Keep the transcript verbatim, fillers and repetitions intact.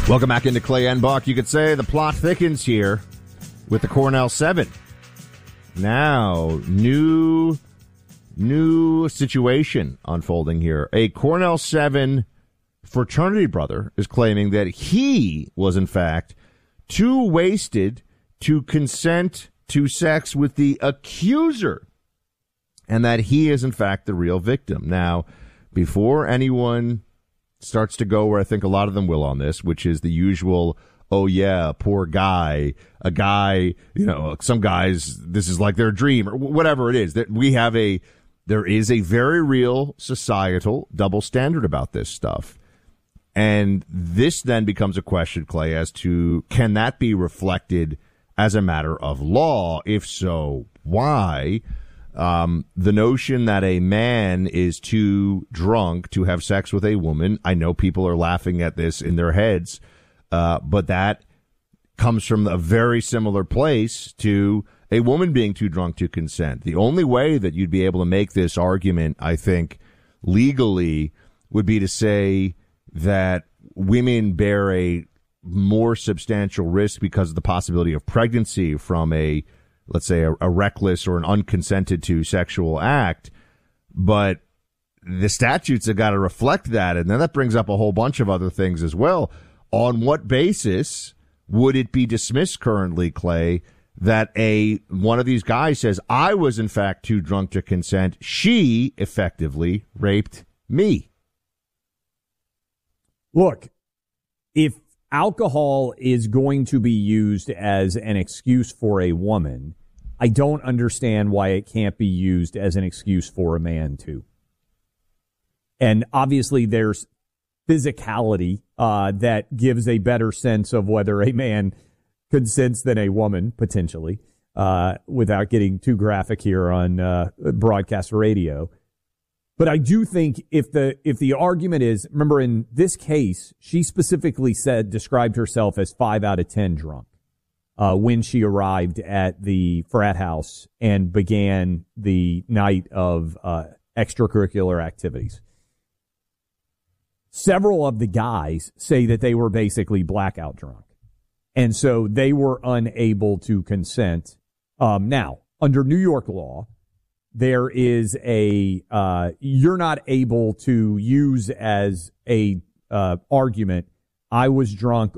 Welcome back into Clay and Buck. You could say the plot thickens here with the Cornell Seven. Now, new, new situation unfolding here. A Cornell Seven fraternity brother is claiming that he was, in fact, too wasted to consent to sex with the accuser, and that he is, in fact, the real victim. Now, before anyone starts to go where I think a lot of them will on this, which is the usual, oh, yeah, poor guy, a guy, you know, some guys, this is like their dream, or whatever it is, that we have a, there is a very real societal double standard about this stuff. And this then becomes a question, Clay, as to can that be reflected as a matter of law? If so, why? Um, the notion that a man is too drunk to have sex with a woman, I know people are laughing at this in their heads, uh, but that comes from a very similar place to a woman being too drunk to consent. The only way that you'd be able to make this argument, I think, legally would be to say that women bear a more substantial risk because of the possibility of pregnancy from a, let's say, a, a reckless or an unconsented to sexual act. But the statutes have got to reflect that. And then that brings up a whole bunch of other things as well. On what basis would it be dismissed currently, Clay, that a one of these guys says, I was in fact too drunk to consent. She effectively raped me. Look, if alcohol is going to be used as an excuse for a woman, I don't understand why it can't be used as an excuse for a man, too. And obviously there's physicality uh, that gives a better sense of whether a man consents than a woman, potentially, uh, without getting too graphic here on uh, broadcast radio. But I do think if the if the argument is, remember in this case, she specifically said, described herself as five out of ten drunk uh, when she arrived at the frat house and began the night of uh, extracurricular activities. Several of the guys say that they were basically blackout drunk. And so they were unable to consent. Um, now, under New York law, there is a, uh, you're not able to use as a, uh, argument, I was drunk